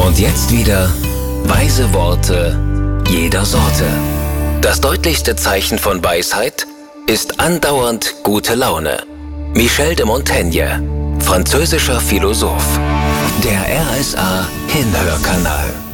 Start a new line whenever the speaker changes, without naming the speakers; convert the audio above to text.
Und jetzt wieder weise Worte jeder Sorte. Das deutlichste Zeichen von Weisheit ist andauernd gute Laune. Michel de Montaigne, französischer Philosoph. Der RSA Hinhörkanal.